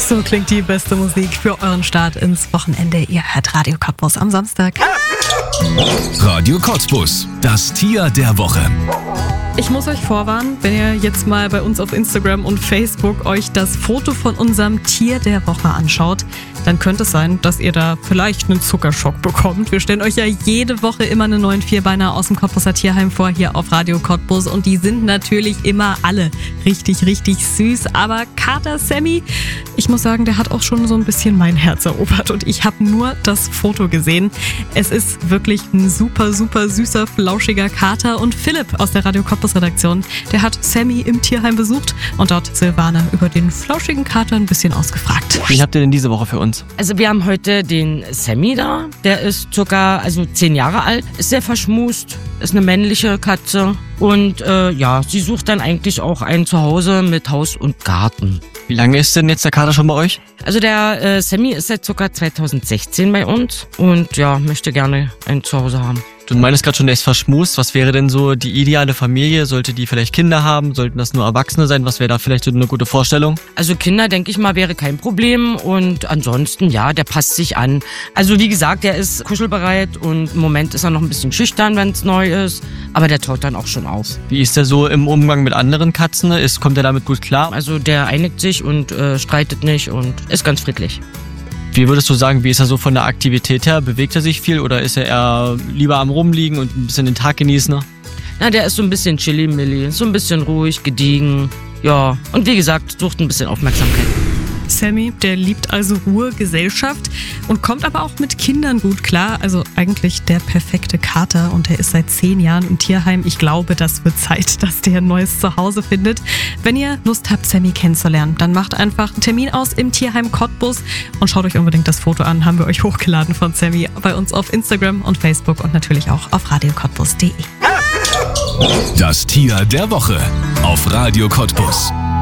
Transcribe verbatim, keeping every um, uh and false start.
So klingt die beste Musik für euren Start ins Wochenende. Ihr hört Radio Cottbus am Samstag. Radio Cottbus, das Tier der Woche. Ich muss euch vorwarnen, wenn ihr jetzt mal bei uns auf Instagram und Facebook euch das Foto von unserem Tier der Woche anschaut, dann könnte es sein, dass ihr da vielleicht einen Zuckerschock bekommt. Wir stellen euch ja jede Woche immer einen neuen Vierbeiner aus dem Cottbuser Tierheim vor, hier auf Radio Cottbus. Und die sind natürlich immer alle richtig, richtig süß. Aber Kater Sammy, ich muss sagen, der hat auch schon so ein bisschen mein Herz erobert. Und ich habe nur das Foto gesehen. Es ist wirklich ein super, super süßer, flauschiger Kater. Und Philipp aus der Radio Cottbus Redaktion, der hat Sammy im Tierheim besucht und dort Silvana über den flauschigen Kater ein bisschen ausgefragt. Wen habt ihr denn diese Woche für uns? Also wir haben heute den Sammy da, der ist circa also zehn Jahre alt, ist sehr verschmust, ist eine männliche Katze und äh, ja, sie sucht dann eigentlich auch ein Zuhause mit Haus und Garten. Wie lange ist denn jetzt der Kater schon bei euch? Also der äh, Sammy ist seit circa zweitausendsechzehn bei uns und ja, möchte gerne ein Zuhause haben. Du meinst gerade schon, der ist verschmust. Was wäre denn so die ideale Familie? Sollte die vielleicht Kinder haben? Sollten das nur Erwachsene sein? Was wäre da vielleicht so eine gute Vorstellung? Also Kinder, denke ich mal, wäre kein Problem. Und ansonsten, ja, der passt sich an. Also wie gesagt, der ist kuschelbereit und im Moment ist er noch ein bisschen schüchtern, wenn es neu ist. Aber der taut dann auch schon auf. Wie ist der so im Umgang mit anderen Katzen? Ist, kommt er damit gut klar? Also der einigt sich und äh, streitet nicht und ist ganz friedlich. Wie würdest du sagen, wie ist er so von der Aktivität her? Bewegt er sich viel oder ist er eher lieber am Rumliegen und ein bisschen den Tag genießen? Na, der ist so ein bisschen chilly-milli, so ein bisschen ruhig, gediegen. Ja, und wie gesagt, sucht ein bisschen Aufmerksamkeit. Sammy, der liebt also Ruhe, Gesellschaft und kommt aber auch mit Kindern gut klar. Also eigentlich der perfekte Kater und der ist seit zehn Jahren im Tierheim. Ich glaube, das wird Zeit, dass der ein neues Zuhause findet. Wenn ihr Lust habt, Sammy kennenzulernen, dann macht einfach einen Termin aus im Tierheim Cottbus und schaut euch unbedingt das Foto an. Haben wir euch hochgeladen von Sammy bei uns auf Instagram und Facebook und natürlich auch auf radio cottbus punkt de. Das Tier der Woche auf Radio Cottbus.